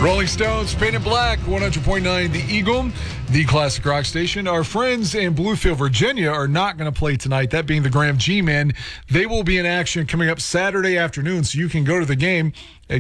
Rolling Stones, Painted Black, 100.9 The Eagle, the classic rock station. Our friends in Bluefield, Virginia are not going to play tonight, that being the Graham G-Men. They will be in action coming up Saturday afternoon, so you can go to the game.